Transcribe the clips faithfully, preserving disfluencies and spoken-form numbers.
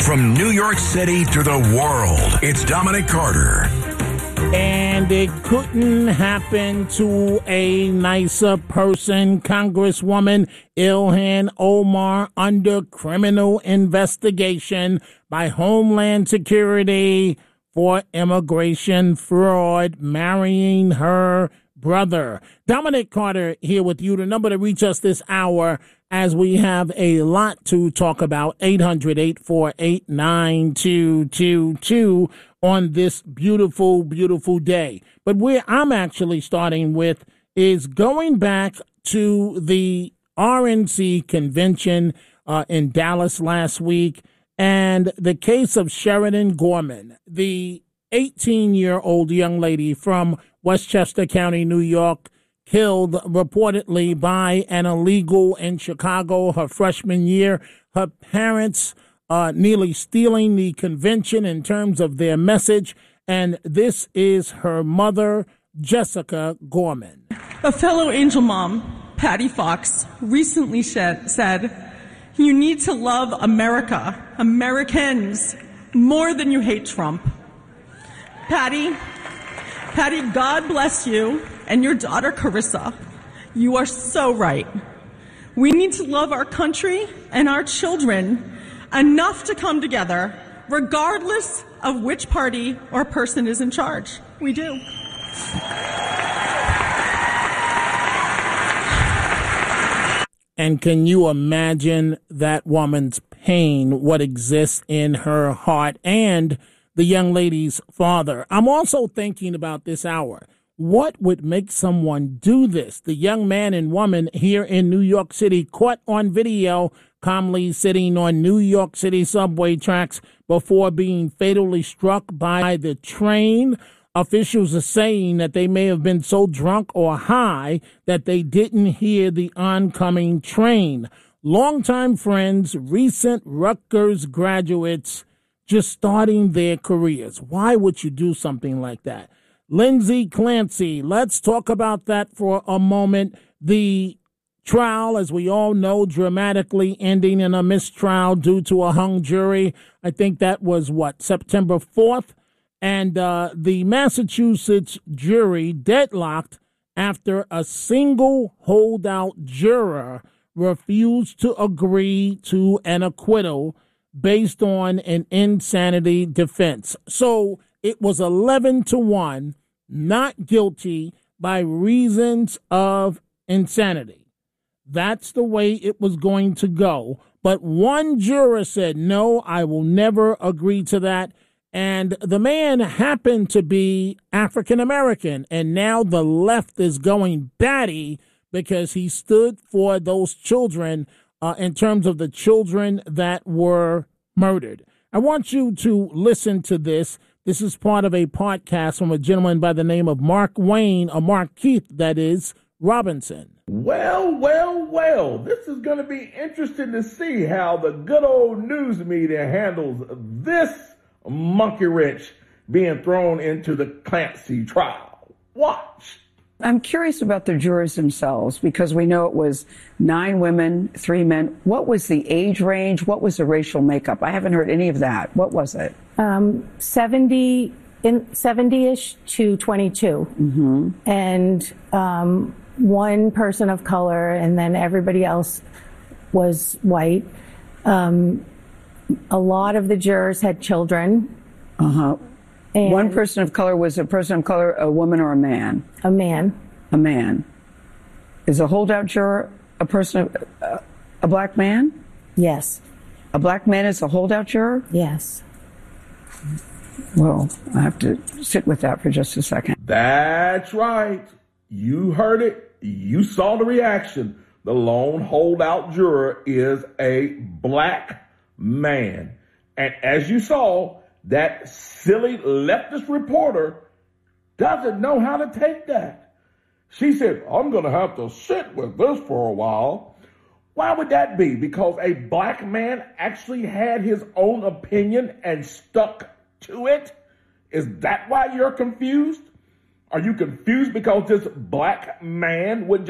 From New York City to the world, it's Dominic Carter. And it couldn't happen to a nicer person. Congresswoman Ilhan Omar under criminal investigation by Homeland Security for immigration fraud, marrying her brother. Dominic Carter here with you. The number to reach us this hour, as we have a lot to talk about, eight hundred, eight four eight, nine two two two on this beautiful, beautiful day. But where I'm actually starting with is going back to the R N C convention uh, in Dallas last week and the case of Sheridan Gorman, the eighteen-year-old young lady from Westchester County, New York, killed reportedly by an illegal in Chicago her freshman year. Her parents uh, nearly stealing the convention in terms of their message. And this is her mother, Jessica Gorman. A fellow angel mom, Patty Fox, recently said, "You need to love America, Americans, more than you hate Trump." Patty, Patty, God bless you and your daughter, Carissa. You are so right. We need to love our country and our children enough to come together, regardless of which party or person is in charge. We do. And can you imagine that woman's pain, what exists in her heart, and the young lady's father? I'm also thinking about this hour. What would make someone do this? The young man and woman here in New York City caught on video calmly sitting on New York City subway tracks before being fatally struck by the train. Officials are saying that they may have been so drunk or high that they didn't hear the oncoming train. Longtime friends, recent Rutgers graduates, just starting their careers. Why would you do something like that? Lindsay Clancy, let's talk about that for a moment. The trial, as we all know, dramatically ending in a mistrial due to a hung jury. I think that was, what, September fourth? And uh, the Massachusetts jury deadlocked after a single holdout juror refused to agree to an acquittal based on an insanity defense. So it was eleven to one, not guilty by reasons of insanity. That's the way it was going to go. But one juror said, no, I will never agree to that. And the man happened to be African American. And now the left is going batty because he stood for those children uh, in terms of the children that were murdered. I want you to listen to this. This is part of a podcast from a gentleman by the name of Mark Wayne, or Mark Keith, that is, Robinson. Well, well, well, this is going to be interesting to see how the good old news media handles this monkey wrench being thrown into the Clancy trial. Watch. I'm curious about the jurors themselves, because we know it was nine women, three men. What was the age range? What was the racial makeup? I haven't heard any of that. What was it? Um, seventy, in seventy-ish to twenty-two. Mm-hmm. And um, one person of color, and then everybody else was white. Um, a lot of the jurors had children. Uh-huh. And one person of color. Was a person of color a woman or a man? A man. A man. Is a holdout juror a person of, uh, a black man? Yes. A black man is a holdout juror? Yes. Well, I have to sit with that for just a second. That's right. You heard it. You saw the reaction. The lone holdout juror is a black man. And as you saw, that silly leftist reporter doesn't know how to take that. She said, I'm going to have to sit with this for a while. Why would that be? Because a black man actually had his own opinion and stuck to it? Is that why you're confused? Are you confused because this black man would just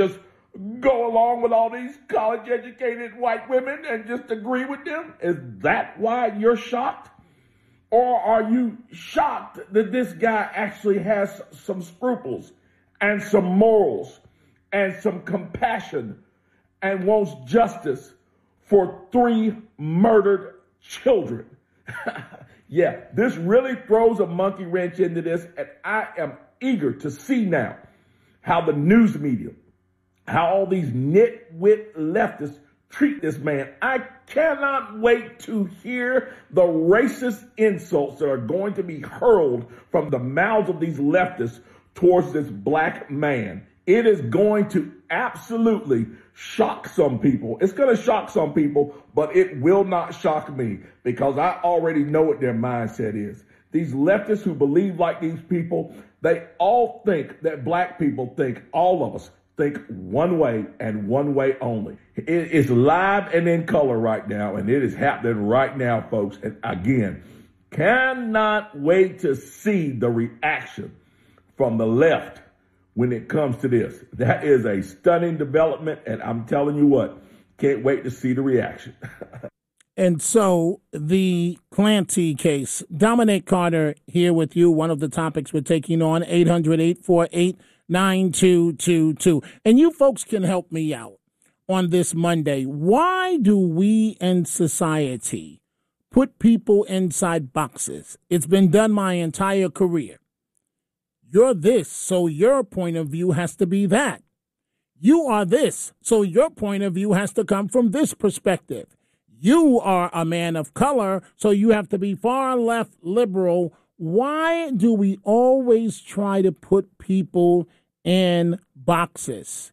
go along with all these college-educated white women and just agree with them? Is that why you're shocked? Or are you shocked that this guy actually has some scruples and some morals and some compassion and wants justice for three murdered children? Yeah, this really throws a monkey wrench into this, and I am eager to see now how the news media, how all these nitwit leftists treat this man. I cannot wait to hear the racist insults that are going to be hurled from the mouths of these leftists towards this black man. It is going to absolutely shock some people. It's going to shock some people, but it will not shock me because I already know what their mindset is. These leftists who believe like these people, they all think that black people think, all of us think one way and one way only. It is live and in color right now, and it is happening right now, folks. And again, cannot wait to see the reaction from the left when it comes to this. That is a stunning development, and I'm telling you what, can't wait to see the reaction. And so the Clancy case, Dominic Carter here with you. One of the topics we're taking on, eight hundred, eight four eight, nine two two two. And you folks can help me out on this Monday. Why do we in society put people inside boxes? It's been done my entire career. You're this, so your point of view has to be that. You are this, so your point of view has to come from this perspective. You are a man of color, so you have to be far left liberal. Why do we always try to put people in boxes?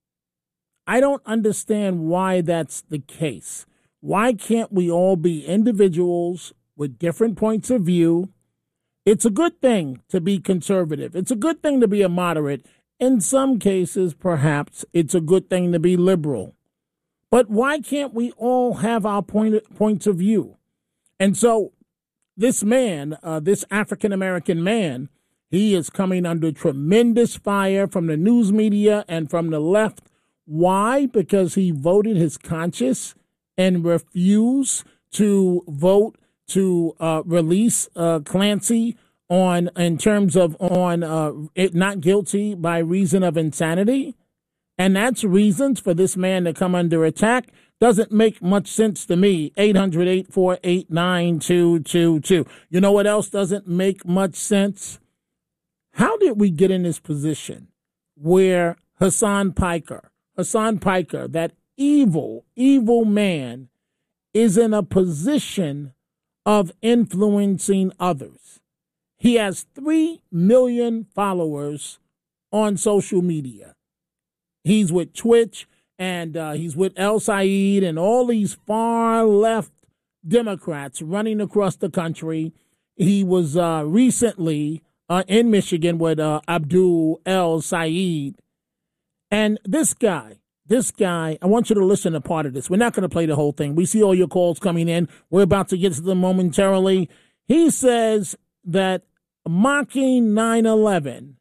I don't understand why that's the case. Why can't we all be individuals with different points of view? It's a good thing to be conservative. It's a good thing to be a moderate. In some cases, perhaps, it's a good thing to be liberal. But why can't we all have our point, points of view? And so this man, uh, this African-American man, he is coming under tremendous fire from the news media and from the left. Why? Because he voted his conscience and refused to vote to uh, release uh, Clancy on in terms of on uh, it not guilty by reason of insanity. And that's reasons for this man to come under attack. Doesn't make much sense to me. eight hundred, eight four eight, nine two two two. You know what else doesn't make much sense? How did we get in this position where Hassan Piker, Hassan Piker, that evil, evil man, is in a position of influencing others? He has three million followers on social media. He's with Twitch, and uh, he's with El Said and all these far left Democrats running across the country. He was uh, recently uh, in Michigan with uh, Abdul El Said. And this guy, this guy, I want you to listen to part of this. We're not going to play the whole thing. We see all your calls coming in. We're about to get to them momentarily. He says that mocking nine eleven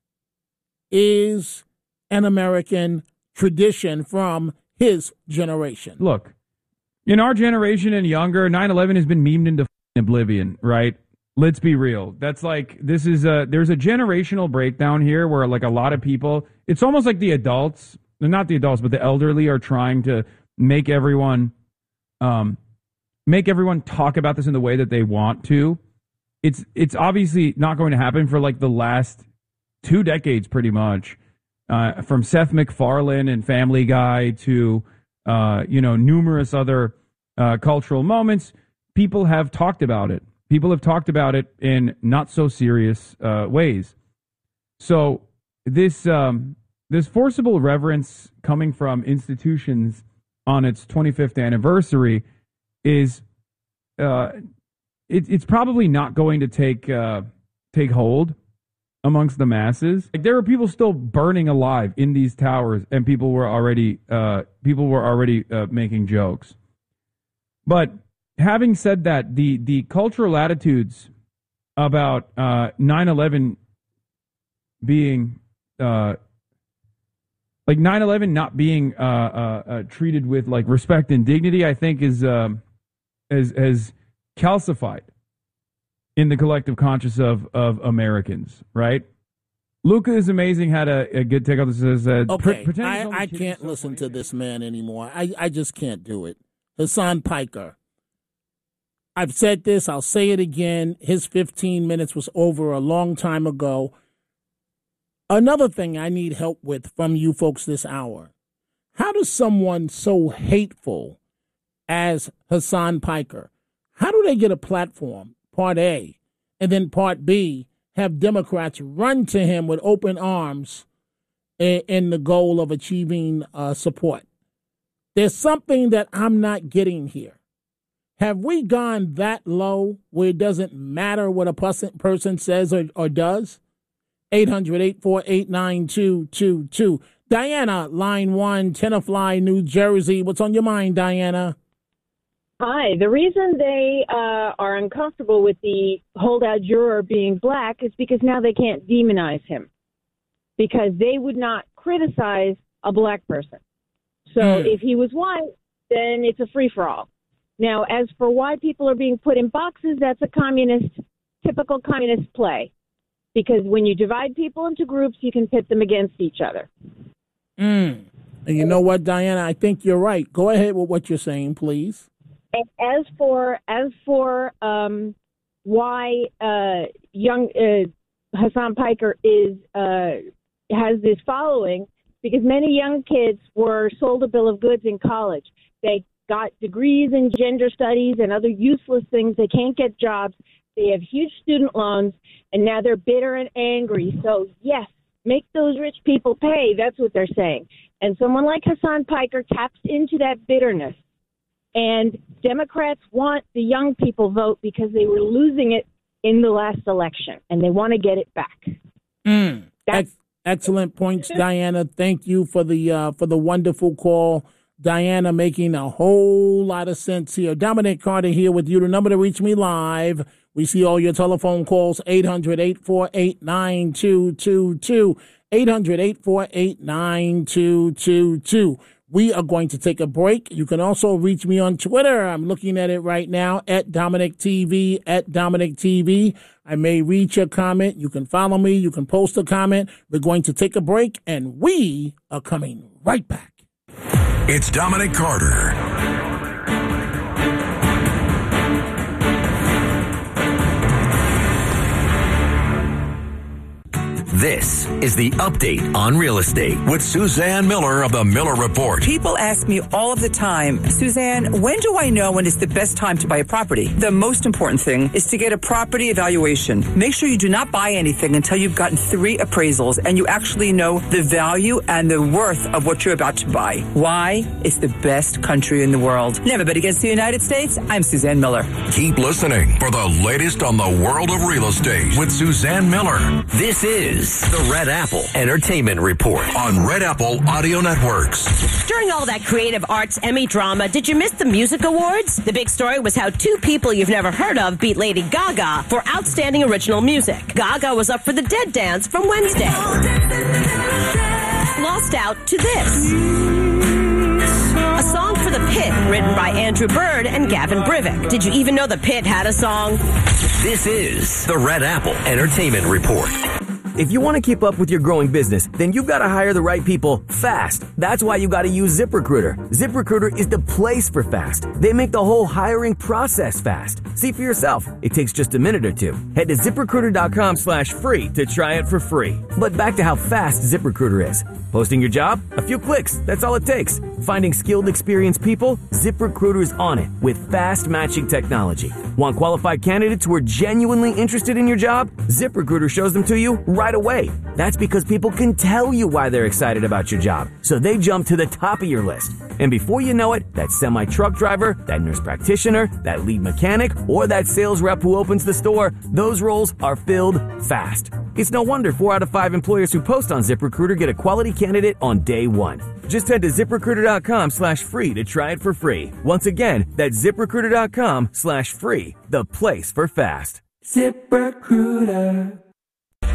is an American tradition from his generation. Look, in our generation and younger, nine eleven has been memed into oblivion, right? Let's be real. That's like, this is a, there's a generational breakdown here where like a lot of people, it's almost like the adults, not the adults, but the elderly are trying to make everyone, um, make everyone talk about this in the way that they want to. It's, it's obviously not going to happen for like the last two decades, pretty much. Uh, from Seth MacFarlane and Family Guy to, uh, you know, numerous other uh, cultural moments, people have talked about it. People have talked about it in not so serious uh, ways. So this um, this forcible reverence coming from institutions on its twenty-fifth anniversary is uh, it, it's probably not going to take uh, take hold amongst the masses. Like, there are people still burning alive in these towers, and people were already uh, people were already uh, making jokes. But having said that, the the cultural attitudes about uh, nine eleven being uh, like nine eleven not being uh, uh, uh, treated with like respect and dignity, I think is um, has has calcified in the collective conscious of of Americans, right? Luca is amazing. Had a, a good take on this. Says that okay, pre- I, I can't so listen funny. to this man anymore. I, I just can't do it. Hassan Piker. I've said this. I'll say it again. His fifteen minutes was over a long time ago. Another thing I need help with from you folks this hour. How does someone so hateful as Hassan Piker, how do they get a platform, part A, and then part B, have Democrats run to him with open arms in, in the goal of achieving uh, support? There's something that I'm not getting here. Have we gone that low where it doesn't matter what a person, person says or, or does? eight hundred, eight four eight, nine two two two. Diana, line one, Tenafly, New Jersey. What's on your mind, Diana? Hi. The reason they uh, are uncomfortable with the holdout juror being black is because now they can't demonize him, because they would not criticize a black person. So mm. if he was white, then it's a free-for-all. Now, as for why people are being put in boxes, that's a communist, typical communist play. Because when you divide people into groups, you can pit them against each other. Mm. And you know what, Diana? I think you're right. Go ahead with what you're saying, please. And as for as for um, why uh, young uh, Hassan Piker is uh, has this following, because many young kids were sold a bill of goods in college. They got degrees in gender studies and other useless things. They can't get jobs. They have huge student loans, and now they're bitter and angry. So, yes, make those rich people pay. That's what they're saying. And someone like Hassan Piker taps into that bitterness. And Democrats want the young people vote because they were losing it in the last election, and they want to get it back. Mm. Ex- excellent points, Diana. Thank you for the uh, for the wonderful call. Diana making a whole lot of sense here. Dominic Carter here with you. The number to reach me live. We see all your telephone calls, eight hundred, eight four eight, nine two two two, eight hundred, eight four eight, nine two two two. We are going to take a break. You can also reach me on Twitter. I'm looking at it right now, at Dominic T V, at Dominic T V. I may read your comment. You can follow me. You can post a comment. We're going to take a break, and we are coming right back. It's Dominic Carter. This is the Update on Real Estate with Suzanne Miller of the Miller Report. People ask me all of the time, Suzanne, when do I know when it's the best time to buy a property? The most important thing is to get a property evaluation. Make sure you do not buy anything until you've gotten three appraisals and you actually know the value and the worth of what you're about to buy. Why? It's the best country in the world. Never bet against the United States. I'm Suzanne Miller. Keep listening for the latest on the world of real estate with Suzanne Miller. This is the Red Apple Entertainment Report on Red Apple Audio Networks. During all that creative arts Emmy drama, did you miss the music awards? The big story was how two people you've never heard of beat Lady Gaga for Outstanding Original Music. Gaga was up for the Dead Dance from Wednesday. Lost out to this. A song for the Pit, written by Andrew Bird and Gavin Brivik. Did you even know the Pit had a song? This is the Red Apple Entertainment Report. If you want to keep up with your growing business, then you've got to hire the right people fast. That's why you got to use ZipRecruiter. ZipRecruiter is the place for fast. They make the whole hiring process fast. See for yourself. It takes just a minute or two. Head to ZipRecruiter.com slash free to try it for free. But back to how fast ZipRecruiter is. Posting your job? A few clicks. That's all it takes. Finding skilled, experienced people? ZipRecruiter is on it with fast matching technology. Want qualified candidates who are genuinely interested in your job? ZipRecruiter shows them to you right away. That's because people can tell you why they're excited about your job, so they jump to the top of your list. And before you know it, that semi-truck driver, that nurse practitioner, that lead mechanic, or that sales rep who opens the store, those roles are filled fast. It's no wonder four out of five employers who post on ZipRecruiter get a quality candidate on day one. Just head to ZipRecruiter.com slash free to try it for free. Once again, that's ZipRecruiter.com slash free, the place for fast. ZipRecruiter.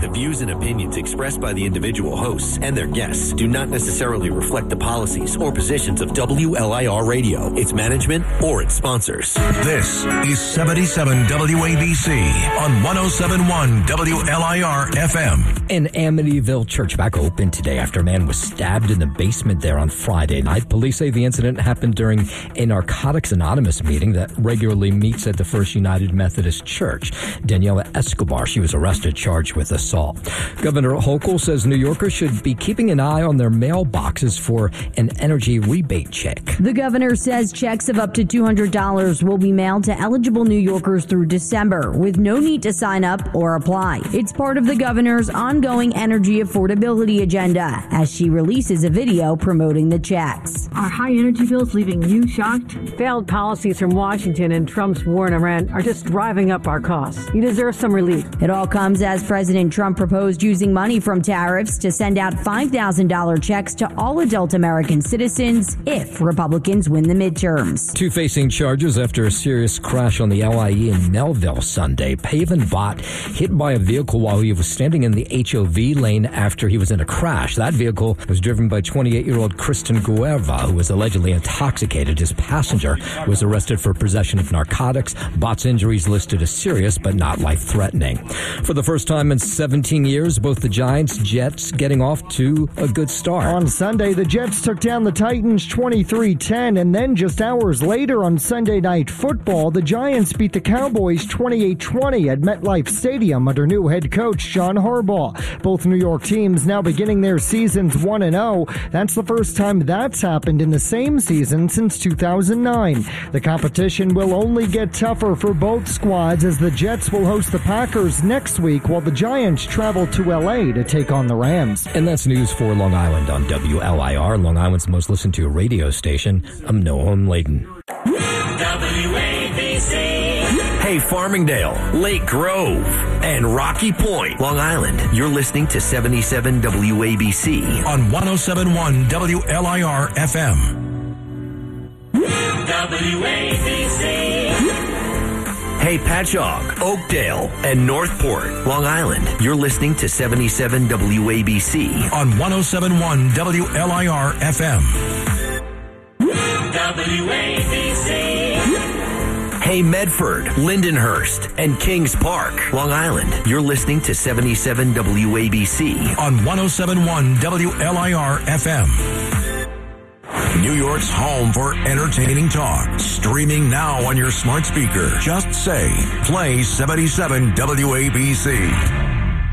The views and opinions expressed by the individual hosts and their guests do not necessarily reflect the policies or positions of W L I R Radio, its management, or its sponsors. This is seventy-seven W A B C on one oh seven point one W L I R F M. An Amityville church back open today after a man was stabbed in the basement there on Friday night. Police say the incident happened during a Narcotics Anonymous meeting that regularly meets at the First United Methodist Church. Daniela Escobar, she was arrested, charged with assault. Governor Hochul says New Yorkers should be keeping an eye on their mailboxes for an energy rebate check. The governor says checks of up to two hundred dollars will be mailed to eligible New Yorkers through December, with no need to sign up or apply. It's part of the governor's ongoing energy affordability agenda, as she releases a video promoting the checks. Are high energy bills leaving you shocked? Failed policies from Washington and Trump's war in Iran are just driving up our costs. You deserve some relief. It all comes as President Trump proposed using money from tariffs to send out five thousand dollars checks to all adult American citizens if Republicans win the midterms. Two facing charges after a serious crash on the L I E in Melville Sunday. Pavan Bhatt hit by a vehicle while he was standing in the H O V lane after he was in a crash. That vehicle was driven by twenty-eight-year-old Kristen Guerva, who was allegedly intoxicated. His passenger was arrested for possession of narcotics. Bhatt's injuries listed as serious but not life-threatening. For the first time in seventeen years, both the Giants, Jets getting off to a good start. On Sunday, the Jets took down the Titans twenty-three ten, and then just hours later on Sunday Night Football, the Giants beat the Cowboys twenty-eight twenty at MetLife Stadium under new head coach John Harbaugh. Both New York teams now beginning their seasons one and oh. That's the first time that's happened in the same season since two thousand nine. The competition will only get tougher for both squads as the Jets will host the Packers next week while the Giants travel to L A to take on the Rams. And that's news for Long Island on W L I R, Long Island's most listened to radio station. I'm Noam Layden. W A B C. Hey, Farmingdale, Lake Grove, and Rocky Point, Long Island. You're listening to seventy-seven W A B C on one oh seven point one W L I R F M. W A B C. Hey, Patchogue, Oakdale, and Northport, Long Island. You're listening to seventy-seven W A B C on one oh seven point one W L I R F M. W A B C. Hey, Medford, Lindenhurst, and Kings Park, Long Island. You're listening to seventy-seven W A B C on one oh seven point one W L I R F M. New York's home for entertaining talk. Streaming now on your smart speaker. Just say, play seventy-seven W A B C.